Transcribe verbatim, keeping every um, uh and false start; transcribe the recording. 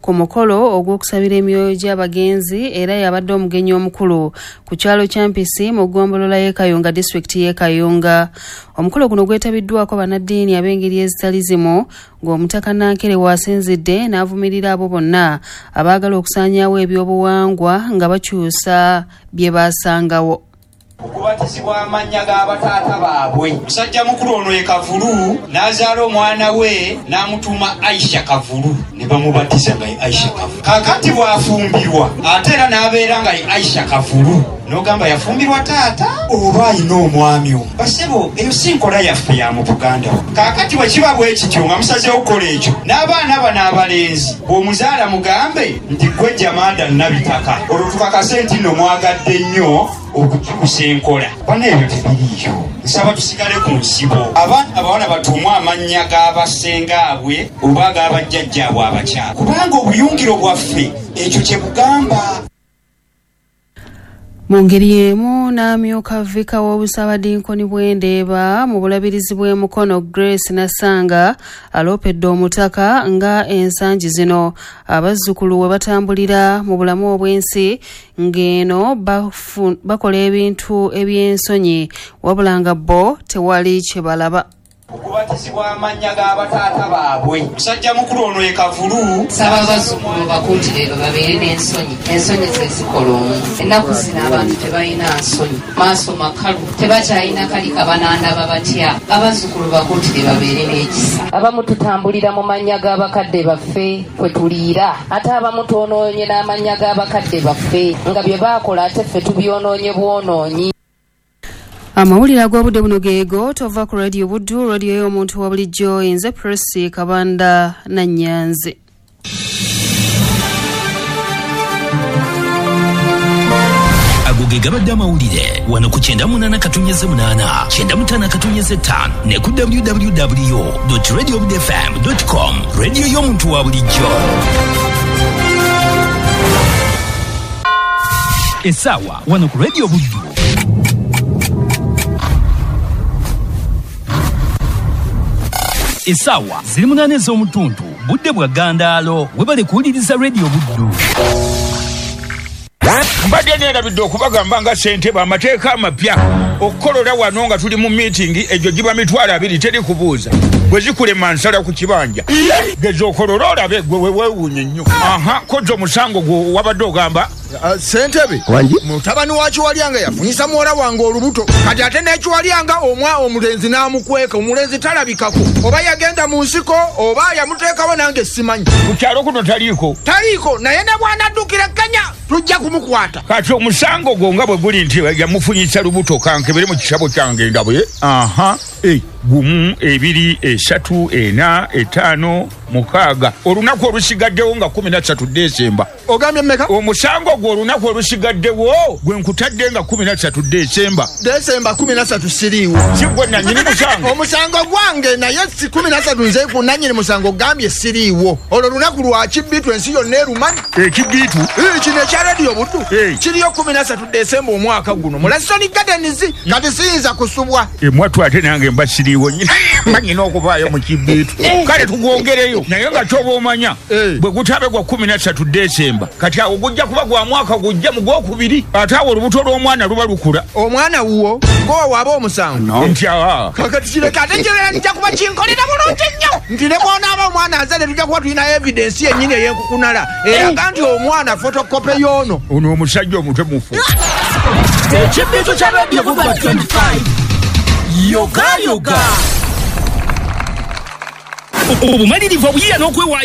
ku mukolo ogw'okusabira emyoyo gy'abagenzi era yabadde omugenyi omukulu ku kyalo kya Mpisi mu ggombolola y'e Kayunga disitulikiti y'e Kayunga. Omukolo guno gwetabiddwako bannaddiini ab'engeri ezitali zimu ng'omutaka Nankere waasinzidde n'avumirira abo bonna abaagala okusaanyaawo ebyobuwangwa nga bakyusa bye baasangawo. Okubatizibwa amannya g'abataata baabwe. Musajja mukulu ono ye Kavulu n'azaala omwana we n'amutuuma Aisha Kavulu ne bamubatiza nga ye Aisha Kavulu. Kaakati bw'afumbirwa ate era n'abeera nga ye Aisha Kavulu n'ogamba yafumbirwa taata oba ayina omwami omu. Basebo eyo si nkola yaffe ya mu Buganda. Kaakati bwe kiba bwe kityo nga musazeewo okukola ekyo n'abaana bano abalenzi bw'omuzaala mugambe nti ggwe Jamanda Nabitaka olwo tukakase nti nno mwagadde nnyo okukyusa enkola. Bana ebyo tebiriiyo. Nsaba tusigale ku nsibo. Abaana abawala batuumwe amannya g'abasengaabwe oba ag'abajjajjaabwe abakyala. Kubanga obuyungiro bwaffe ekyo kye bugamba. Mu ngeri y'emu n'amyuka Vika w'Obusabadinkoni bw'Endeeba mu bulabirizi bw'emukono Grace Nasanga aloopedde omutaka nga ensangi zino abazzukulu we batambulira mu bulamu obw'ensi ng'eno bakola ebintu eby'ensonyi wabula nga bo tewali kye balaba. Okubatizibwa amannya g'abataata baabwe. Musajja mukulu ono ye Kavulu saba abazzukulu bakuutire babeere n'ensonyi. Ensonyi ze zikola omuntu. Ennaku zino abantu tebalina nsonyi, maaso makalu, tebakyalina kali kabanandaba batya. Abazzukulu bakuutire babeere n'ekisa. Abamu tutambulira mu mannya g'abakadde baffe kwe tuliira, ate abamu twonoonye n'amannya g'abakadde baffe nga bye baakola ate ffe tubyonoonye bwonoonyi. Amawulire ag'obudde buno geego tova ku Radio Buddu, radio y'omuntu wa bulijjo nze Presi Kabanda Nanyanze. Agoge gabadde amawulire wano ku kyenda munana katunyeze munana kyenda mutana katunyeze ttaano ne ku w w w dot radio buddu f m dot com radio y'omuntu wa bulijjo. Essaawa wano ku Radio Buddu. Essaawa ziri munana ez'omutuntu budde bwa Gandaalo webale kuwuliriza Radio Buddu. Mbadde neerabidde okubagamba nga ssentebe amateeka amapya okukolola wano nga tuli mu miitingi egyo giba mitwalo abiri teri kubuuza bwe zikulema nsala ku kibanja geza okolola olabe gwe weewuunye nnyo. Aha kozza omusango gwe wabadde ogamba ssentebe mutabani wa Kiwalyanga yafunyisa muwala wange olubuto kati ate n'Ekiwalyanga omwa omulenzi n'amukweka omulenzi talabikako oba yagenda mu nsiko oba yamuteekawo nange simanyi. Ku kyalo kuno taliiko taliiko naye ne bw'anaddukira Kenya tujja kumukwata. Kati omusango gwo nga bwe guli nti yamufunyisa lubuto kankebere mu kisabo kyange nga bwe aha e gumu ebiri esatu ena etaano mukaaga olunaku olusigaddewo nga kumi na ssatu Desemba. Ogambye mmeka? Omusango gwo olunaku olusigaddewo gwe nkutadde nga kumi na ssatu Desemba. Desemba kumi na ssatu siriiwo. Si gwe nannyini musango. Omusango gwange naye si kumi na ssatu nze ku nannyini musango gambye siriiwo. Olwo lunaku lwa kibbiitu ensi yonna erumanyi. Ekibbiitu? Kino ekya Radio Buddu kiriyo kumi na ssatu Desemba omwaka guno mu Lasoni Gardens kati siyinza kusubwa. Emwatu ate nange mba siriiwo nyina manyina okuvaayo mu kibbiitu. Kale tugwongereyo naye nga kyoba omanya bwe gutabe gwa kumi na ssatu Desemba kati awo gujja kuba gwa mwaka gujja mu gwokubiri ate awo olubuto lw'omwana luba lukula. Omwana wuwo ngowe waaba omusango nti aa kakati kireka ate njolera nijja kuba kinkolera bulungi nnyo nti ne bw'onaaba omwana azale tujja kuba tulina evidensi yennyini ey'enkukunala eraga nti omwana fotokope y'ono ono omusajja omutwe mufu. Ekibbiitu kya Radio Buddu twenty-five yoga yoga obumalirivu obuyiiya n'okwewa